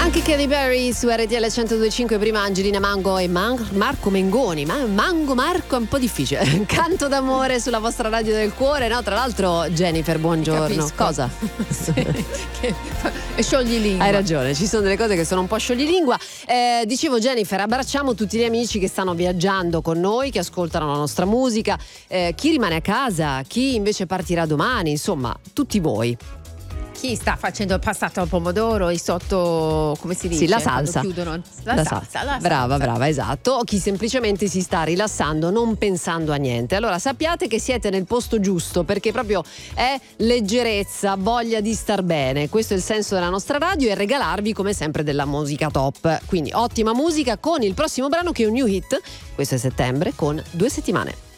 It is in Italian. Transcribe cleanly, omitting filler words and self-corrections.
Anche Katy Perry su RTL 102.5, prima Angelina Mango e Marco Mengoni. Marco è un po' difficile. Canto d'amore sulla vostra radio del cuore, no? Tra l'altro Jennifer, buongiorno. Capisco. Cosa? E scioglilingua. Hai ragione, ci sono delle cose che sono un po' scioglilingua. Dicevo Jennifer, abbracciamo tutti gli amici che stanno viaggiando con noi, che ascoltano la nostra musica, chi rimane a casa, chi invece partirà domani, insomma, tutti voi. Chi sta facendo il passato al pomodoro, il sotto, come si dice? Sì, la salsa. Chiudono. La salsa. Brava, esatto. O chi semplicemente si sta rilassando, non pensando a niente. Allora sappiate che siete nel posto giusto, perché proprio è leggerezza, voglia di star bene. Questo è il senso della nostra radio, e regalarvi come sempre della musica top. Quindi ottima musica con il prossimo brano che è un new hit. Questo è Settembre con 2 settimane.